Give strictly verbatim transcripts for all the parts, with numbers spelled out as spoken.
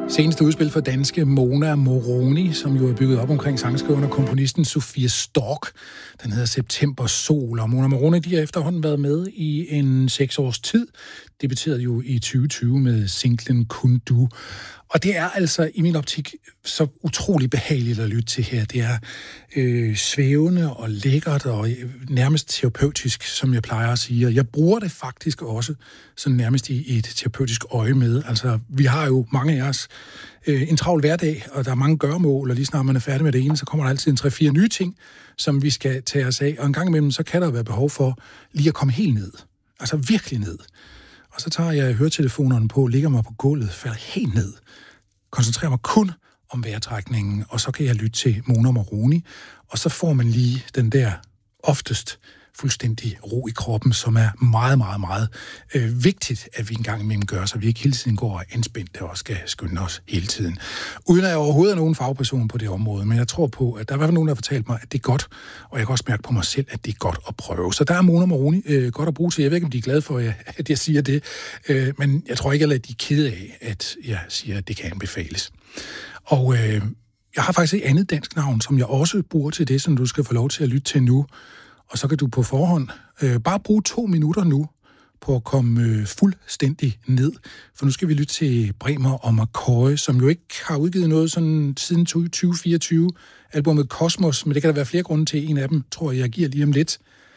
Seneste udspil for danske Mona Moroni, som jo er bygget op omkring sangskriveren og komponisten Sofie Stork. Den hedder September Sol, og Mona Moroni, de har efterhånden været med i en seks års tid. Debuterede jo i tyve tyve med singlen Kun Du. Og det er altså i min optik så utrolig behageligt at lytte til her. Det er øh, svævende og lækkert og nærmest terapeutisk, som jeg plejer at sige. Og jeg bruger det faktisk også sådan nærmest i et terapeutisk øje med. Altså, vi har jo mange af os øh, en travl hverdag, og der er mange gøremål, og lige snart man er færdig med det ene, så kommer der altid en tre-fire nye ting, som vi skal tage os af. Og en gang imellem, så kan der være behov for lige at komme helt ned. Altså virkelig ned. Og så tager jeg høretelefonerne på, ligger mig på gulvet, falder helt ned, koncentrerer mig kun om vejrtrækningen, og så kan jeg lytte til Mona Moroni, og så får man lige den der oftest fuldstændig ro i kroppen, som er meget, meget, meget øh, vigtigt, at vi engang imellem gør, så vi ikke hele tiden går indspændt og skal skynde os hele tiden. Uden at jeg overhovedet er nogen fagperson på det område, men jeg tror på, at der er i hvert fald nogen, der har fortalt mig, at det er godt, og jeg kan også mærke på mig selv, at det er godt at prøve. Så der er Mona Moroni øh, godt at bruge til. Jeg ved ikke, om de er glade for, at jeg siger det, øh, men jeg tror ikke, at de er kede af, at jeg siger, at det kan anbefales. Og øh, jeg har faktisk et andet dansk navn, som jeg også bruger til det, som du skal få lov til at lytte til nu. Og så kan du på forhånd øh, bare bruge to minutter nu på at komme øh, fuldstændig ned. For nu skal vi lytte til Bremer og McCoy, som jo ikke har udgivet noget sådan siden tyve fireogtyve, albumet Kosmos, men det kan der være flere grunde til. En af dem tror jeg, jeg giver lige om lidt.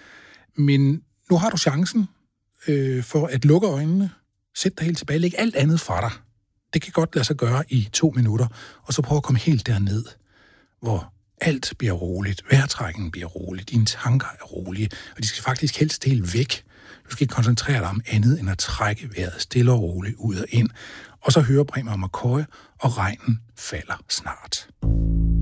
Men nu har du chancen øh, for at lukke øjnene, sæt dig helt tilbage, læg alt andet fra dig. Det kan godt lade sig gøre i to minutter, og så prøv at komme helt derned, hvor alt bliver roligt, vejrtrækningen bliver roligt, dine tanker er rolige, og de skal faktisk helst helt væk. Du skal ikke koncentrere dig om andet, end at trække vejret stille og roligt ud og ind, og så hører Bremer og McCoy, og regnen falder snart.